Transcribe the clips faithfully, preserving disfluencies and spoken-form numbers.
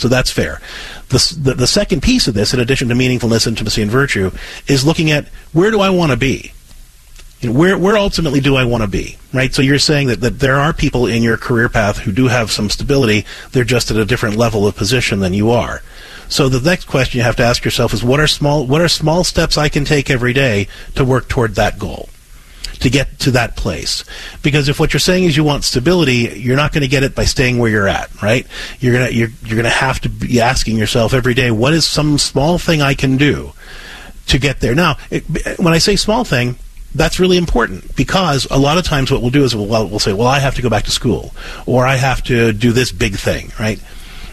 So that's fair. The, the, the second piece of this, in addition to meaningfulness, intimacy, and virtue, is looking at where do I want to be? You know, where where ultimately do I want to be, right? So you're saying that, that there are people in your career path who do have some stability. They're just at a different level of position than you are. So the next question you have to ask yourself is, what are small what are small steps I can take every day to work toward that goal, to get to that place? Because if what you're saying is you want stability, you're not going to get it by staying where you're at, right? You're gonna you're you're gonna have to be asking yourself every day, what is some small thing I can do to get there? Now, it, when I say small thing, that's really important, because a lot of times what we'll do is we'll, we'll say, well, I have to go back to school, or I have to do this big thing, right?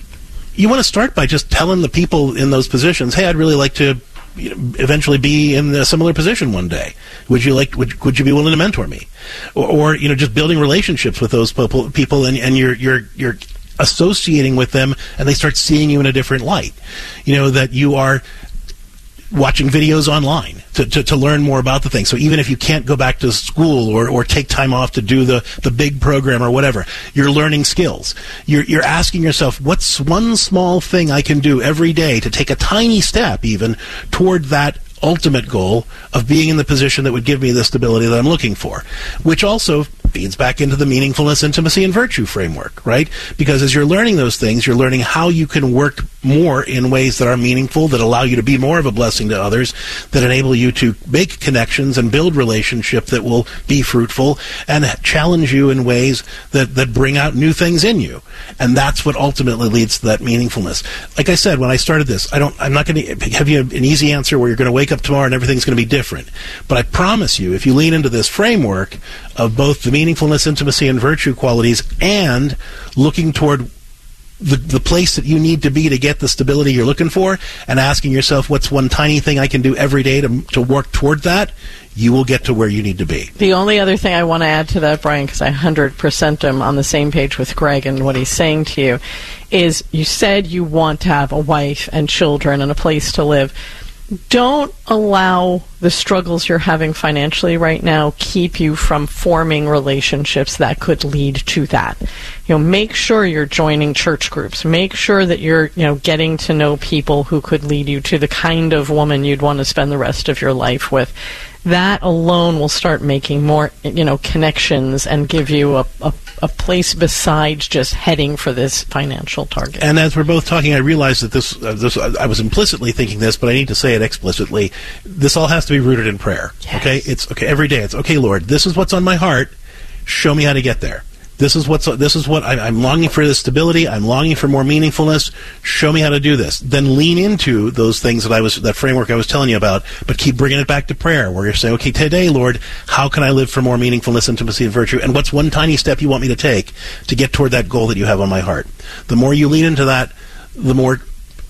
You want to start by just telling the people in those positions, hey, I'd really like to, you know, eventually be in a similar position one day. Would you like? Would, would you be willing to mentor me? Or, or you know, just building relationships with those people, people and, and you're you're you're associating with them, and they start seeing you in a different light. You know, that you are watching videos online to, to, to learn more about the thing. So even if you can't go back to school or, or take time off to do the, the big program or whatever, you're learning skills. You're, you're asking yourself, what's one small thing I can do every day to take a tiny step even toward that ultimate goal of being in the position that would give me the stability that I'm looking for, which also feeds back into the meaningfulness, intimacy, and virtue framework, right? Because as you're learning those things, you're learning how you can work more in ways that are meaningful, that allow you to be more of a blessing to others, that enable you to make connections and build relationship that will be fruitful and challenge you in ways that, that bring out new things in you. And that's what ultimately leads to that meaningfulness. Like I said, when I started this, I don't, I'm not going to have you an easy answer where you're going to wake up tomorrow and everything's going to be different. But I promise you, if you lean into this framework of both the meaningfulness, intimacy, and virtue qualities, and looking toward the, the place that you need to be to get the stability you're looking for, and asking yourself, what's one tiny thing I can do every day to, to work toward that, you will get to where you need to be. The only other thing I want to add to that, Brian, because I one hundred percent am on the same page with Greg and what he's saying to you, is you said you want to have a wife and children and a place to live. Don't allow the struggles you're having financially right now keep you from forming relationships that could lead to that. You know, make sure you're joining church groups. Make sure that you're, you know, getting to know people who could lead you to the kind of woman you'd want to spend the rest of your life with. That alone will start making more, you know, connections and give you a, a, a place besides just heading for this financial target. And as we're both talking, I realize that this, uh, this I was implicitly thinking this, but I need to say it explicitly. This all has to be rooted in prayer. Yes. Okay, it's okay every day. It's okay, Lord. This is what's on my heart. Show me how to get there. This is what's. This is what I, I'm longing for. This stability. I'm longing for more meaningfulness. Show me how to do this. Then lean into those things that I was, that framework I was telling you about. But keep bringing it back to prayer, where you're saying, okay, today, Lord, how can I live for more meaningfulness, intimacy, and virtue? And what's one tiny step you want me to take to get toward that goal that you have on my heart? The more you lean into that, the more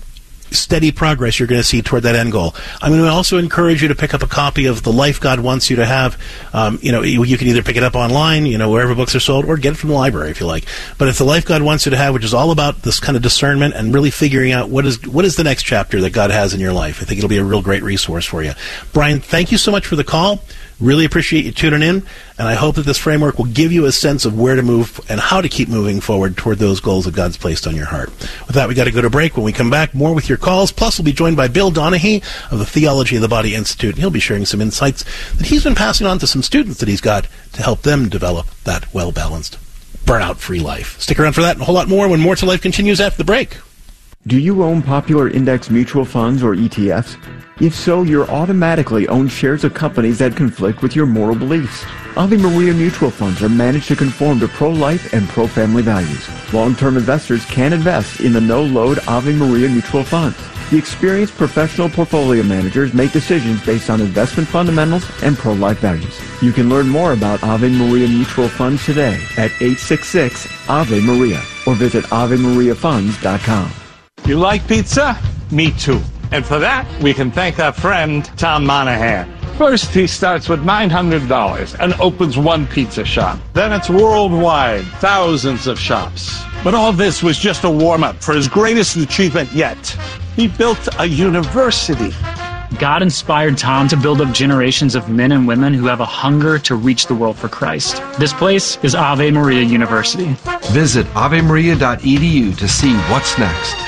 steady progress you're going to see toward that end goal. I'm going to also encourage you to pick up a copy of The Life God Wants You to Have. Um, you know, you, you can either pick it up online, you know, wherever books are sold, or get it from the library if you like. But it's The Life God Wants You to Have, which is all about this kind of discernment and really figuring out what is what is the next chapter that God has in your life. I think it'll be a real great resource for you. Brian, thank you so much for the call. Really appreciate you tuning in, and I hope that this framework will give you a sense of where to move and how to keep moving forward toward those goals that God's placed on your heart. With that, we got to go to break. When we come back, more with your calls. Plus, we'll be joined by Bill Donahue of the Theology of the Body Institute, and he'll be sharing some insights that he's been passing on to some students that he's got to help them develop that well-balanced, burnout-free life. Stick around for that and a whole lot more when More to Life continues after the break. Do you own popular index mutual funds or E T Fs? If so, you're automatically own shares of companies that conflict with your moral beliefs. Ave Maria mutual funds are managed to conform to pro-life and pro-family values. Long-term investors can invest in the no-load Ave Maria mutual funds. The experienced professional portfolio managers make decisions based on investment fundamentals and pro-life values. You can learn more about Ave Maria mutual funds today at eight six six Ave Maria or visit ave maria funds dot com. You like pizza? Me too. And for that, we can thank our friend, Tom Monahan. First, he starts with nine hundred dollars and opens one pizza shop. Then it's worldwide, thousands of shops. But all this was just a warm-up for his greatest achievement yet. He built a university. God inspired Tom to build up generations of men and women who have a hunger to reach the world for Christ. This place is Ave Maria University. Visit ave maria dot e d u to see what's next.